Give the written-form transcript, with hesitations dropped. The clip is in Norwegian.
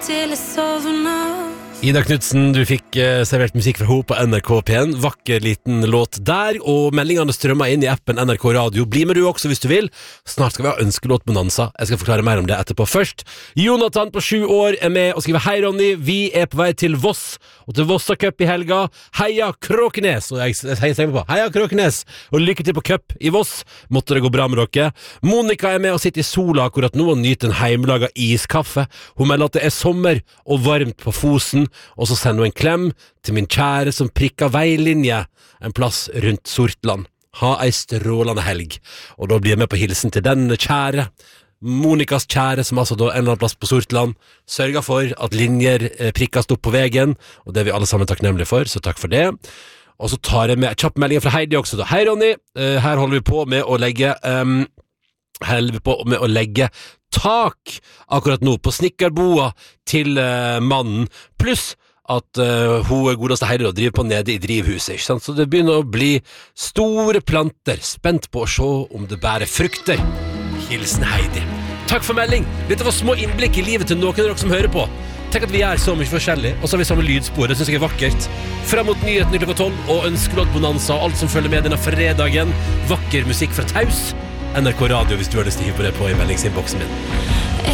Til jeg sovner. Ida Knudsen, du fikk servert musikk fra henne på NRK P1. Vakker liten låt der, og meldingene strømmer inn i appen NRK Radio. Bli med du også hvis du vil. Snart skal vi ha ønskelåtbonanza. Jeg skal forklare mer om det etterpå. Først, Jonathan på 7 år er med og skriver: Hei Ronny, vi er på vei til Voss og til Vossa Cup i helga. Heia Kråkenes! Og jeg sier på Heia Kråkenes! Og lykke til på cup i Voss. Måtte det gå bra med dere. Monika er med og sitter i sola akkurat nå og nyter en heimelaga iskaffe. Hun melder at det er sommer og varmt på Fosen. Og så sender hun en klem til min kjære som prikker veilinje en plass rundt Sortland. Ha ei strålende helg. Og da blir jeg med på hilsen til den kjære, Monikas kjære, som altså da en eller annen plass på Sortland sørger for at linjer prikkes opp på veien, og det er vi alle sammen takknemlige for, så takk for det. Og så tar jeg med en kjapp melding fra Heidi også da. Hei Ronny, her holder vi på med å legge tak akkurat nå på snikkerboa til mannen, pluss at hun godeste Heidi da driver på nede i drivhuset, ikke sant? Så det begynner å bli store planter, spent på å se om det bærer frukter. Hilsen Heidi. Takk for melding. Dette var små innblikk i livet til noen av dere som hører på. Tenk at vi er så mye forskjellig, og så har vi samme lydspor. Det synes jeg er vakkert. Frem mot nyheten klokka 12, og ønskelåtbonanza og alt som følger med denne fredagen. Vakker musikk fra Taus. NRK Radio hvis du har lyst til å hive på det på i meldingsinnboksen min.